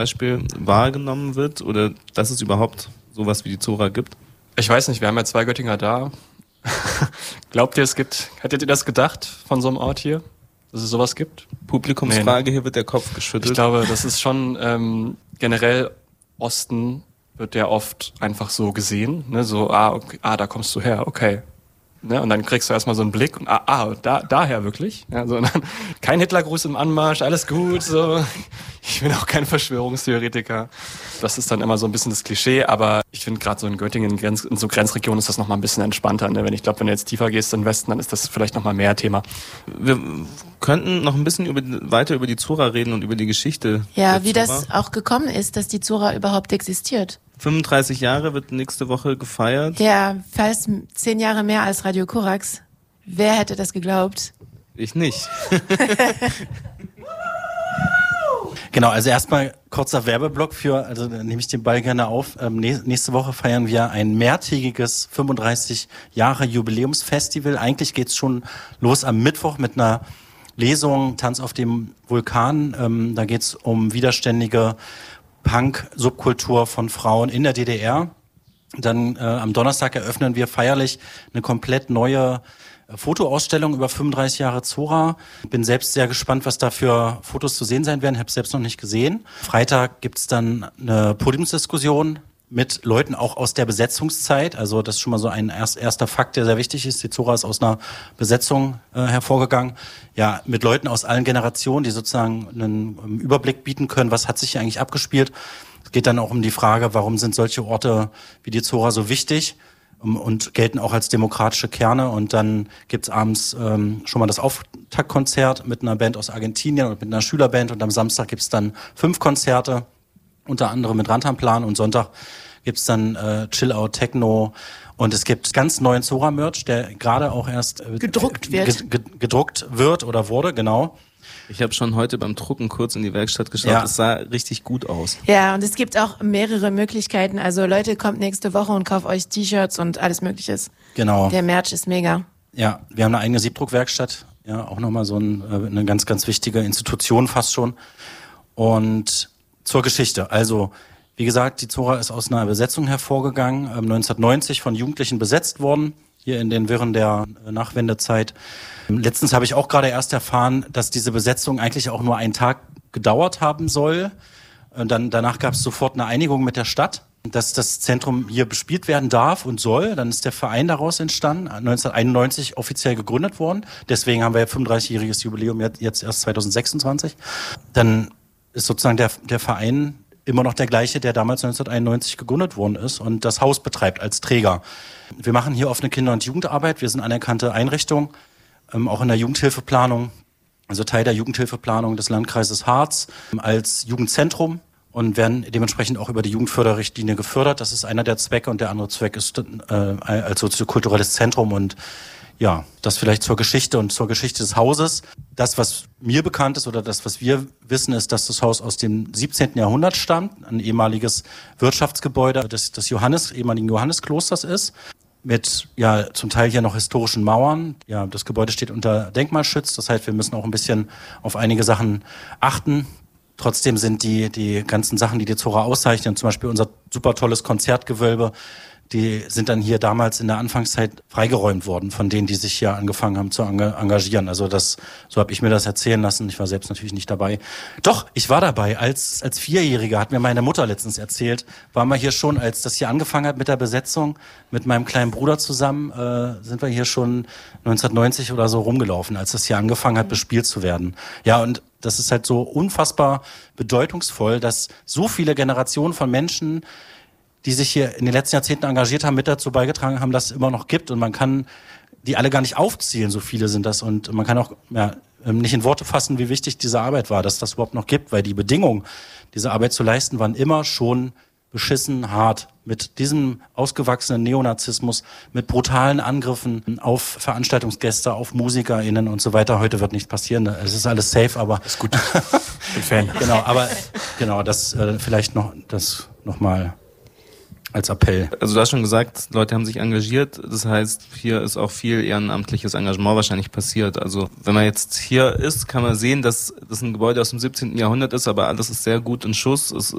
Beispiel wahrgenommen wird oder dass es überhaupt sowas wie die Zora gibt? Ich weiß nicht, wir haben ja 2 Göttinger da. Glaubt ihr, hättet ihr das gedacht von so einem Ort hier, dass es sowas gibt? Publikumsfrage, nee. Hier wird der Kopf geschüttelt. Ich glaube, das ist schon generell Osten wird ja oft einfach so gesehen, ne? So, okay, da kommst du her, okay. Ne? Und dann kriegst du erstmal so einen Blick und daher wirklich. Ja, so, und dann, kein Hitlergruß im Anmarsch, alles gut, so. Ich bin auch kein Verschwörungstheoretiker. Das ist dann immer so ein bisschen das Klischee, aber ich finde gerade so in Göttingen, in so Grenzregionen ist das nochmal ein bisschen entspannter. Ne? Wenn du jetzt tiefer gehst in den Westen, dann ist das vielleicht nochmal mehr Thema. Wir könnten noch ein bisschen weiter über die Zora reden und über die Geschichte. Ja, wie das auch gekommen ist, dass die Zora überhaupt existiert. 35 Jahre wird nächste Woche gefeiert. Ja, fast 10 Jahre mehr als Radio Korax. Wer hätte das geglaubt? Ich nicht. Genau, also erstmal kurzer Werbeblock also nehme ich den Ball gerne auf. Nächste Woche feiern wir ein mehrtägiges 35 Jahre Jubiläumsfestival. Eigentlich geht's schon los am Mittwoch mit einer Lesung Tanz auf dem Vulkan. Da geht's um widerständige Punk-Subkultur von Frauen in der DDR. Dann am Donnerstag eröffnen wir feierlich eine komplett neue Fotoausstellung über 35 Jahre Zora. Bin selbst sehr gespannt, was da für Fotos zu sehen sein werden. Habe es selbst noch nicht gesehen. Freitag gibt's dann eine Podiumsdiskussion mit Leuten auch aus der Besetzungszeit. Also das ist schon mal so ein erster Fakt, der sehr wichtig ist. Die Zora ist aus einer Besetzung hervorgegangen. Ja, mit Leuten aus allen Generationen, die sozusagen einen Überblick bieten können, was hat sich hier eigentlich abgespielt. Es geht dann auch um die Frage, warum sind solche Orte wie die Zora so wichtig und gelten auch als demokratische Kerne. Und dann gibt's abends schon mal das Auftaktkonzert mit einer Band aus Argentinien und mit einer Schülerband. Und am Samstag gibt's dann 5 Konzerte, unter anderem mit Rantanplan. Und Sonntag gibt's dann Chill-Out, Techno. Und es gibt ganz neuen Zora-Merch, der gerade auch erst gedruckt wird. Gedruckt wird oder wurde, genau. Ich habe schon heute beim Drucken kurz in die Werkstatt geschaut. Ja. Es sah richtig gut aus. Ja, und es gibt auch mehrere Möglichkeiten. Also Leute, kommt nächste Woche und kauft euch T-Shirts und alles Mögliches. Genau. Der Merch ist mega. Ja, wir haben eine eigene Siebdruckwerkstatt. Ja, auch nochmal so eine ganz, ganz wichtige Institution fast schon. Und zur Geschichte. Also, wie gesagt, die Zora ist aus einer Besetzung hervorgegangen, 1990 von Jugendlichen besetzt worden, hier in den Wirren der Nachwendezeit. Letztens habe ich auch gerade erst erfahren, dass diese Besetzung eigentlich auch nur einen Tag gedauert haben soll. Danach gab es sofort eine Einigung mit der Stadt, dass das Zentrum hier bespielt werden darf und soll. Dann ist der Verein daraus entstanden, 1991 offiziell gegründet worden. Deswegen haben wir ja 35-jähriges Jubiläum jetzt erst 2026. Dann ist sozusagen der Verein immer noch der gleiche, der damals 1991 gegründet worden ist und das Haus betreibt als Träger. Wir machen hier offene Kinder- und Jugendarbeit. Wir sind anerkannte Einrichtung, auch in der Jugendhilfeplanung, also Teil der Jugendhilfeplanung des Landkreises Harz als Jugendzentrum und werden dementsprechend auch über die Jugendförderrichtlinie gefördert. Das ist einer der Zwecke und der andere Zweck ist als soziokulturelles Zentrum und ja, das vielleicht zur Geschichte und zur Geschichte des Hauses. Das, was mir bekannt ist oder das, was wir wissen, ist, dass das Haus aus dem 17. Jahrhundert stammt, ein ehemaliges Wirtschaftsgebäude des ehemaligen Johannesklosters ist, mit ja zum Teil hier noch historischen Mauern. Ja, das Gebäude steht unter Denkmalschutz, das heißt, wir müssen auch ein bisschen auf einige Sachen achten. Trotzdem sind die ganzen Sachen, die Zora auszeichnen, zum Beispiel unser super tolles Konzertgewölbe, die sind dann hier damals in der Anfangszeit freigeräumt worden von denen, die sich hier angefangen haben zu engagieren. Also so habe ich mir das erzählen lassen. Ich war selbst natürlich nicht dabei. Doch, ich war dabei. Als Vierjähriger hat mir meine Mutter letztens erzählt, waren wir hier schon, als das hier angefangen hat mit der Besetzung, mit meinem kleinen Bruder zusammen, sind wir hier schon 1990 oder so rumgelaufen, als das hier angefangen hat, bespielt zu werden. Ja, und das ist halt so unfassbar bedeutungsvoll, dass so viele Generationen von Menschen, die sich hier in den letzten Jahrzehnten engagiert haben, mit dazu beigetragen haben, dass es immer noch gibt. Und man kann die alle gar nicht aufzählen, so viele sind das. Und man kann auch nicht in Worte fassen, wie wichtig diese Arbeit war, dass das überhaupt noch gibt. Weil die Bedingungen, diese Arbeit zu leisten, waren immer schon beschissen hart. Mit diesem ausgewachsenen Neonazismus, mit brutalen Angriffen auf Veranstaltungsgäste, auf MusikerInnen und so weiter. Heute wird nichts passieren. Es ist alles safe, aber... Ist gut. Bin Fan. Genau, das vielleicht noch mal als Appell. Also du hast schon gesagt, Leute haben sich engagiert. Das heißt, hier ist auch viel ehrenamtliches Engagement wahrscheinlich passiert. Also wenn man jetzt hier ist, kann man sehen, dass das ein Gebäude aus dem 17. Jahrhundert ist, aber alles ist sehr gut in Schuss. Es